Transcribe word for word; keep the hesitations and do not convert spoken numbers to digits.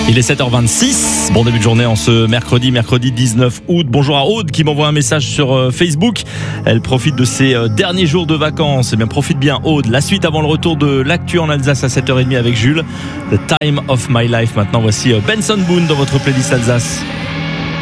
Il est sept heures vingt-six, bon début de journée en ce mercredi, mercredi dix-neuf août. Bonjour à Aude qui m'envoie un message sur Facebook. Elle profite de ses derniers jours de vacances. Eh bien, profite bien Aude. La suite avant le retour de l'actu en Alsace à sept heures trente avec Jules. The Time of My Life. Maintenant, voici Benson Boone dans votre playlist Alsace.